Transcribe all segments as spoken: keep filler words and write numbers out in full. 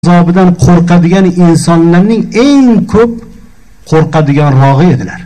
azobidan qo'rqadigan insonlarning eng ko'p qo'rqadigan rog'i edilar.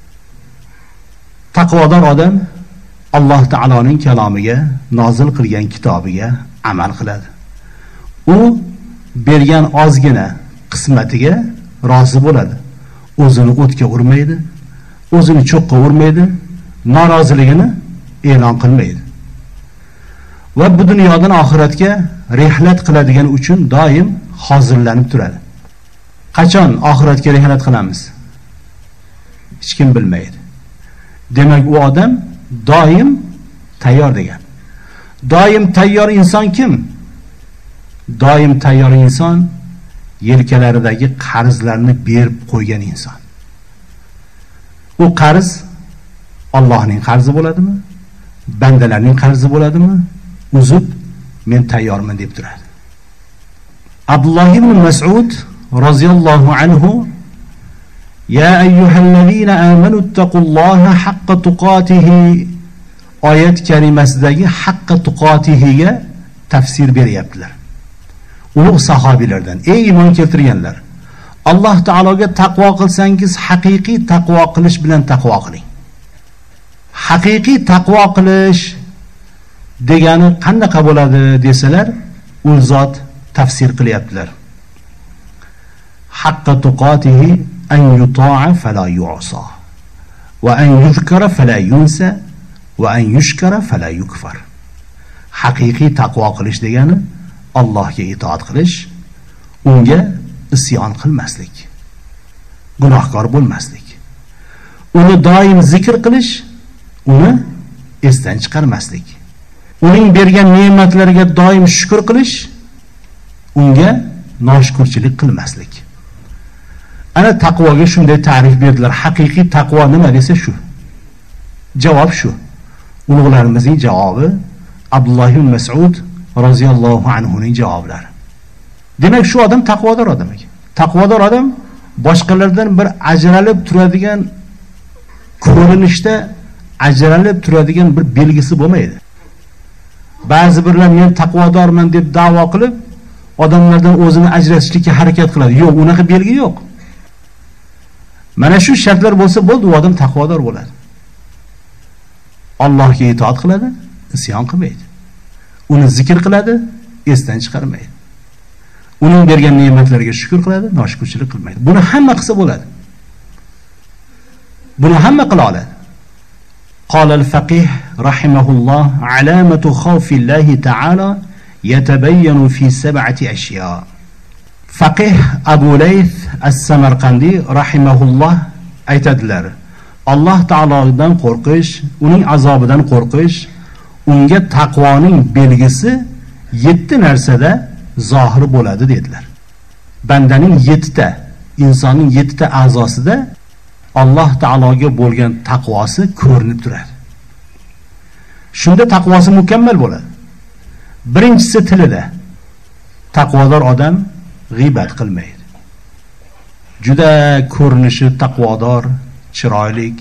Taqvodor odam Alloh taoloning kalomiga, nozil qilgan kitobiga amal qiladi. U bergan ozgina qismatiga rozi bo'ladi. O'zini o'tga urmaydi, o'zini cho'qqa urmaydi, noroziligini e'lon qilmaydi. Va bu dunyodan oxiratga rihlat qiladigan uchun doim hozirlanib turadi. Qachon oxiratga rihlat qilamiz? Hech kim bilmaydi. Demak, u odam doim tayyor degan. Doim tayyor inson kim? Doim tayyor inson yelkalaridagi qarzlarni berib qo'ygan inson. U qarz Allohning qarzi bo'ladimi? Bandalarning qarzi bo'ladimi? Uzib, men tayyorman deb turadi. Abdullah ibn Mas'ud roziyallohu anhu: "Ya ayyuhallazina amanu taqulloha haqqa tuqatihi" oyat kalimasidagi haqqa tuqatihiga tafsir beryaptilar. Ulug' sahobilardan, ey iymon keltirganlar, Alloh taologa taqvo qilsangiz, haqiqiy taqvo qilish bilan taqvo qiling. Haqiqiy taqvo qilish degani qanaqa bo'ladi desalar, u zot tafsir qilyaptilar. Haqqa tuqatihi an yuta'a fala yu'sa va an yuzkara fala yunsa va an yushkara fala yukfar. Haqiqiy taqvo qilish degani Allohga itoat qilish, unga isyon qilmaslik, gunohkor bo'lmaslik, uni doim zikr qilish, uni esdan chiqarmaslik, uning bergan ne'matlariga doim shukr qilish, unga noshukrchilik qilmaslik. Ana taqvoga shunday ta'rif berdilar. Haqiqiy taqvo nima desa shu. Javob shu. Ulug'larimizning javobi Abdullah ibn Mas'ud roziyallohu anhu ning javoblari. Demak, shu odam taqvodor odam ekan. Taqvodor odam boshqalardan bir ajralib turadigan, ko'rinishda ajralib turadigan bir belgisi bo'lmaydi. Ba'zi birlar men taqvodorman deb da'vo qilib, odamlardan o'zini ajratishlikka harakat qiladi. Yo'q, unaqa belgi yo'q. Mana shu shartlar bo'lsa bo'ldi, u odam taqvodor bo'ladi. Allohga itoat qiladi, isyon qilmaydi. Uni zikr qiladi, esdan chiqarmaydi. Uning bergan ne'matlariga shukr qiladi, noshukrchilik qilmaydi. Buni hamma qilsa bo'ladi. Buni hamma qila oladi. قال الفقيه رحمه الله: علامة خوف الله تعالى يتبين في سبعة أشياء. فقيه أبو ليث السمرقندي رحمه الله aytadilar: Alloh taolodan qo'rqish, uning azobidan qo'rqish, unga taqvoning belgisi yetti narsada zohir bo'ladi dedilar. Bandaning yettita, insonning yettita a'zosida Alloh taologa bo'lgan taqvosi ko'rinib turadi. Shunda taqvosi mukammal bo'ladi. Birinchisi tilida. Taqvodor odam g'iybat qilmaydi. Juda ko'rinishi taqvodor, chiroylik,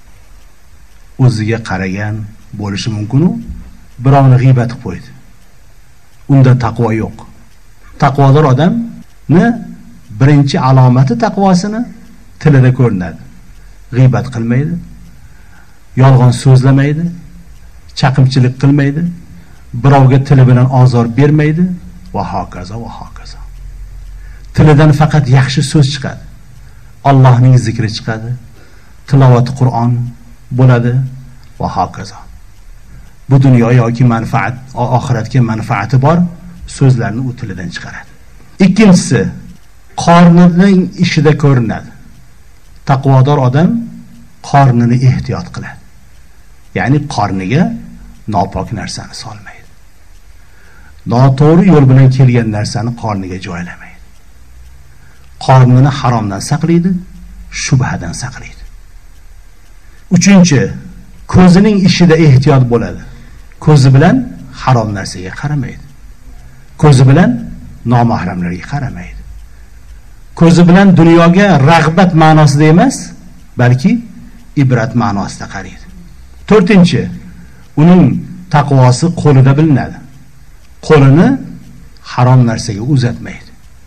o'ziga qaragan bo'lishi mumkin-u, birovni g'iybat qilib qo'ydi. Unda taqvo yo'q. Taqvodor odamni birinchi alomati taqvosini tilida ko'rinadi. G'iybat qilmaydi, yolg'on so'zlamaydi, chaqimchilik qilmaydi, birovga tili bilan ozor bermaydi va hokazo va hokazo. Tilidan faqat yaxshi so'z chiqadi. Allohning zikri chiqadi, tilovat Qur'on bo'ladi va hokazo. Bu dunyo yoki manfaat, oxiratga manfaati bor so'zlarni u tilidan chiqaradi. Ikkinchisi, qornining ishida ko'rinadi. Taqvodor odam qornini ehtiyot qiladi. Ya'ni qorniga nopok narsani solmaydi. Noto'g'ri yo'l bilan kelgan narsani qorniga joylamaydi. Qornini haromdan saqlaydi, shubhadan saqlaydi. Uchinchi, ko'zining ishida ehtiyot bo'ladi. Ko'zi bilan harom narsaga qaramaydi. Ko'zi bilan nomahramlarga qaramaydi. Ko'zi bilan dunyoga rag'bat ma'nosida emas, balki ibrat ma'nosida qaraydi. To'rtinchi, uning taqvosi qo'lida bilinadi. Qo'lini harom narsaga uzatmaydi.